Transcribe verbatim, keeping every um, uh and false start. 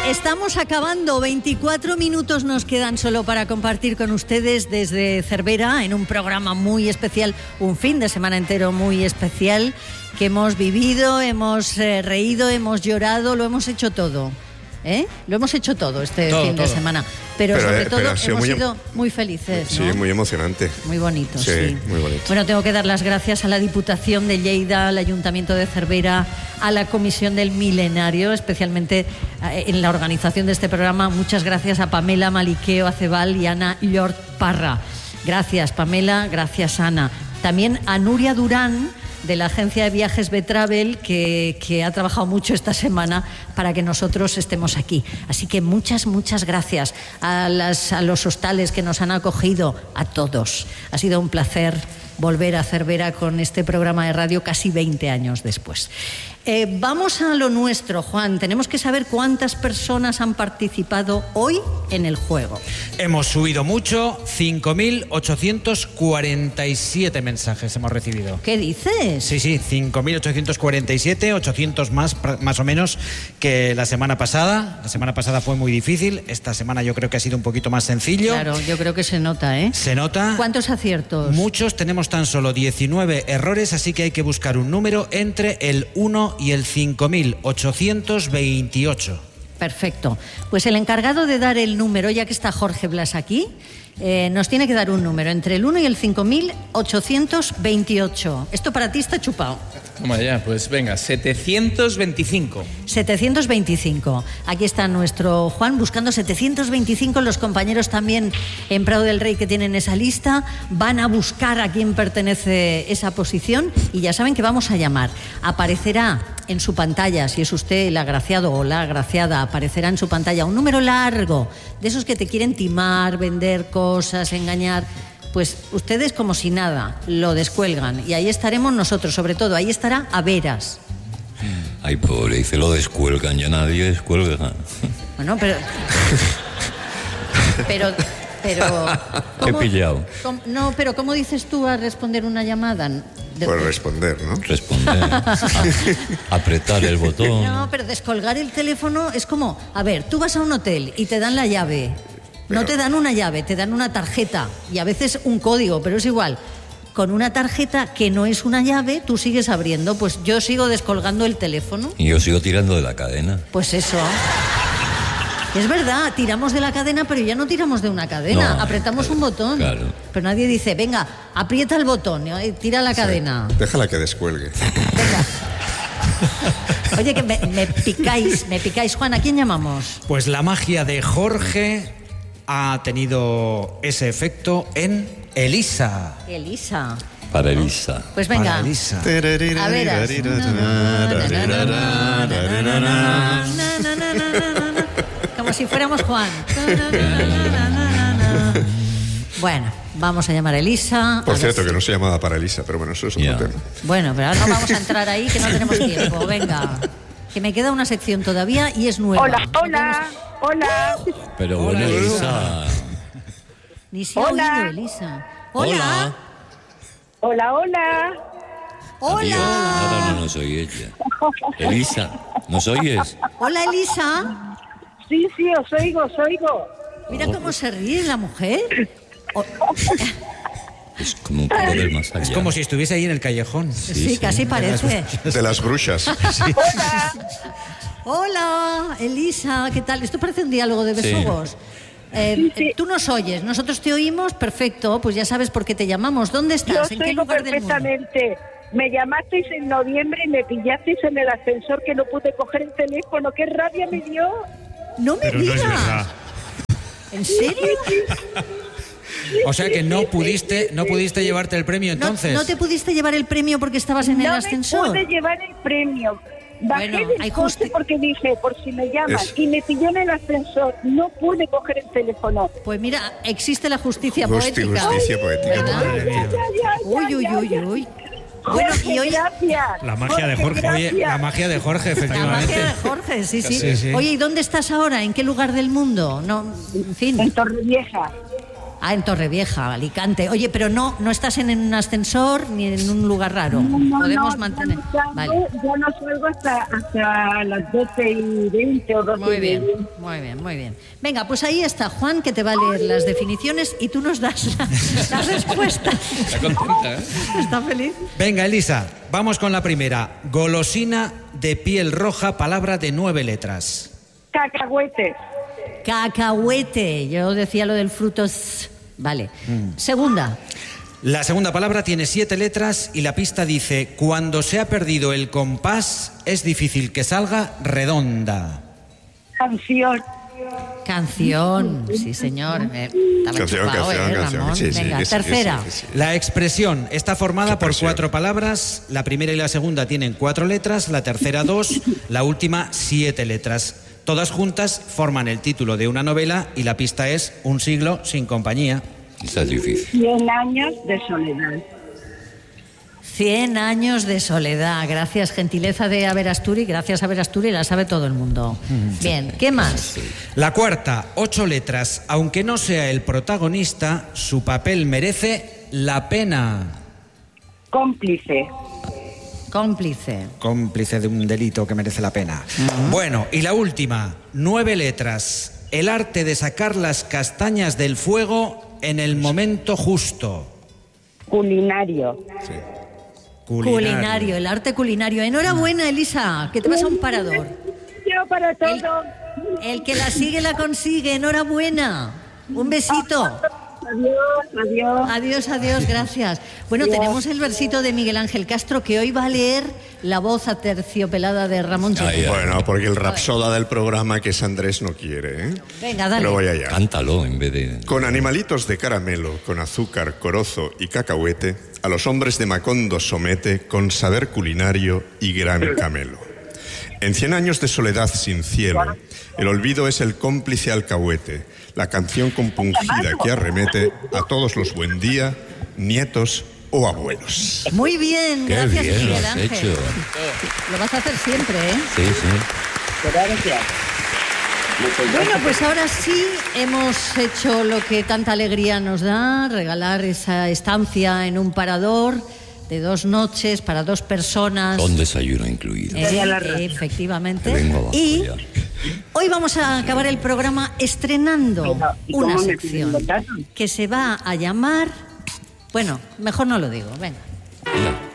Estamos acabando, veinticuatro minutos nos quedan solo para compartir con ustedes desde Cervera en un programa muy especial, un fin de semana entero muy especial que hemos vivido, hemos eh, reído, hemos llorado, lo hemos hecho todo. ¿Eh? Lo hemos hecho todo este todo, fin de todo. semana, pero, pero sobre eh, todo pero hemos muy sido muy felices, sí, ¿no? Muy emocionante, muy bonito, sí, sí, muy bonito. Bueno, tengo que dar las gracias a la Diputación de Lleida, al Ayuntamiento de Cervera, a la Comisión del Milenario, especialmente en la organización de este programa. Muchas gracias a Pamela Maliqueo Acebal y Ana Llort Parra. Gracias, Pamela, gracias, Ana. También a Nuria Durán, de la agencia de viajes Betravel, que, que ha trabajado mucho esta semana para que nosotros estemos aquí. Así que muchas, muchas gracias a, las, a los hostales que nos han acogido, a todos. Ha sido un placer volver a Cervera con este programa de radio casi veinte años después. Eh, vamos a lo nuestro, Juan. Tenemos que saber cuántas personas han participado hoy en el juego. Hemos subido mucho, cinco mil ochocientos cuarenta y siete mensajes hemos recibido. ¿Qué dices? Sí, sí, cinco mil ochocientos cuarenta y siete, ochocientos más, más o menos que la semana pasada. La semana pasada fue muy difícil, esta semana yo creo que ha sido un poquito más sencillo. Claro, yo creo que se nota, ¿eh? Se nota. ¿Cuántos aciertos? Muchos, tenemos tan solo diecinueve errores, así que hay que buscar un número entre el uno y el cinco mil ochocientos veintiocho. Perfecto. Pues el encargado de dar el número, ya que está Jorge Blas aquí, eh, nos tiene que dar un número entre el uno y el cinco mil ochocientos veintiocho. Esto para ti está chupado. Toma ya, pues venga, setecientos veinticinco. setecientos veinticinco. Aquí está nuestro Juan buscando setecientos veinticinco. Los compañeros también en Prado del Rey que tienen esa lista van a buscar a quién pertenece esa posición y ya saben que vamos a llamar. Aparecerá en su pantalla, si es usted el agraciado o la agraciada, aparecerá en su pantalla un número largo, de esos que te quieren timar, vender cosas, engañar. Pues ustedes como si nada, lo descuelgan y ahí estaremos nosotros, sobre todo, ahí estará Averas. Ay, pobre, dice lo descuelgan, ya nadie descuelga. Bueno, pero... pero... pero He pillado. ¿cómo, no, pero ¿cómo dices tú a responder una llamada? De, pues responder, ¿no? Responder. A, apretar el botón. No, pero descolgar el teléfono es como... A ver, tú vas a un hotel y te dan la llave. Pero... No te dan una llave, te dan una tarjeta y a veces un código, pero es igual. Con una tarjeta que no es una llave, tú sigues abriendo. Pues yo sigo descolgando el teléfono. Y yo sigo tirando de la cadena. Pues eso. Es verdad, tiramos de la cadena, pero ya no tiramos de una cadena. No, apretamos un botón. Claro. Pero nadie dice, venga, aprieta el botón, tira la cadena. Sí, déjala que descuelgue. Venga. Oye, que me, me picáis, me picáis. Juan, ¿a quién llamamos? Pues la magia de Jorge ha tenido ese efecto en Elisa. Elisa. Para Elisa. Pues venga. Para Elisa. A veras. Como si fuéramos Juan. Bueno, vamos a llamar a Elisa. Por a cierto, ver. que no se llamaba para Elisa, pero bueno, eso es otro Yeah. tema. Bueno, pero ahora no vamos a entrar ahí, que no tenemos tiempo. Venga, que me queda una sección todavía y es nueva. Hola, hola, hola. Pero bueno, Hola, Elisa. Ni se ha Hola. oído, Elisa. Hola. Hola, hola. Adiós. Hola. Ahora no nos oye ella. Elisa, ¿nos oyes? Hola, Elisa. Sí, sí, os oigo, os oigo. Mira cómo se ríe la mujer. O- Es como un poco del más allá. Es como si estuviese ahí en el callejón. sí, sí. casi parece. De las brujas. Hola. Hola, Elisa, ¿qué tal? Esto parece un diálogo de Sí. besugos. Eh, Sí, sí. Tú nos oyes, nosotros te oímos, perfecto, pues ya sabes por qué te llamamos. ¿Dónde Yo estás? os ¿En qué oigo lugar del mundo? perfectamente. Me llamasteis en noviembre y me pillasteis en el ascensor que no pude coger el teléfono. ¡Qué rabia me dio! No me Pero no digas. es verdad. ¿En serio? O sea que no pudiste, no pudiste llevarte el premio ¿No, entonces. ¿No te pudiste llevar el premio porque estabas en el No me ascensor? pude llevar el premio. Bajé Bueno, del hay coche justi- porque dije, por si me llaman, Es- y me pilló en el ascensor. No pude coger el teléfono. Pues mira, existe la justicia Justi- poética. justicia poética. ¿Verdad? Madre mía. Ya, ya, ya, Uy, uy, ya, uy, ya. uy. Bueno, Jorge, y hoy... gracias. La magia de Jorge. gracias. Oye, la magia de Jorge, La efectivamente. magia de Jorge, sí, sí, Sí, sí. Oye, ¿y dónde estás ahora? ¿En qué lugar del mundo? No, en fin. En Torrevieja. Ah, en Torrevieja, Alicante. Oye, pero no, no estás en un ascensor ni en un lugar raro. No, no, Podemos no, mantener. Ya no, salgo, Vale. ya no salgo hasta, hasta las doce y veinte o doce Muy y bien, veinte. muy bien, muy bien. Venga, pues ahí está Juan, que te va a leer las definiciones y tú nos das la, la respuesta. Está contenta, ¿eh? ¿Está feliz? Venga, Elisa, vamos con la primera. Golosina de piel roja, palabra de nueve letras. Cacahuete. Cacahuete. Yo decía lo del frutos. Vale. Mm. Segunda. La segunda palabra tiene siete letras y la pista dice: cuando se ha perdido el compás, es difícil que salga redonda. Canción. Canción. Sí, señor. Eh, estaba Canción, chupado, canción, ¿eh, canción. Ramón? Sí, sí, Venga, sí, sí, tercera. sí, sí, sí. La expresión está formada Qué por presión. cuatro palabras. La primera y la segunda tienen cuatro letras, la tercera dos, la última siete letras. Todas juntas forman el título de una novela y la pista es Un siglo sin compañía. Esa es difícil. Cien años de soledad. Cien años de soledad. Gracias, gentileza de Averasturi. Gracias, Averasturi, la sabe todo el mundo. Bien, ¿qué más? La cuarta, ocho letras. Aunque no sea el protagonista, su papel merece la pena. Cómplice. Cómplice. Cómplice de un delito que merece la pena. Bueno, y la última, nueve letras. El arte de sacar las castañas del fuego en el momento justo. Culinario. Sí. Culinario. El arte culinario. Enhorabuena, Elisa, que te vas a un parador. Yo para todo. El que la sigue la consigue. Enhorabuena. Un besito. Adiós, adiós. Adiós, adiós, gracias. Bueno, tenemos el versito de Miguel Ángel Castro, que hoy va a leer la voz aterciopelada de Ramón Checo. Ay, ay. Bueno, porque el rapsoda del programa, que es Andrés, no quiere, ¿eh? Venga, dale. Pero voy allá. Cántalo en vez de... Con animalitos de caramelo, con azúcar, corozo y cacahuete, a los hombres de Macondo somete con saber culinario y gran camelo. En cien años de soledad sin cielo, el olvido es el cómplice alcahuete, la canción compungida que arremete a todos los buen día, nietos o abuelos. Muy bien, Qué gracias, bien lo Miguel has Ángel. hecho. Lo vas a hacer siempre, ¿eh? Sí, sí. Gracias. Bueno, pues ahora sí hemos hecho lo que tanta alegría nos da, regalar esa estancia en un parador de dos noches para dos personas. Con desayuno incluido. Eh, efectivamente. Te vengo abajo Y ya. hoy vamos a acabar el programa estrenando Pero, ¿y una cómo me sección piden los datos? que se va a llamar... Bueno, mejor no lo digo, venga.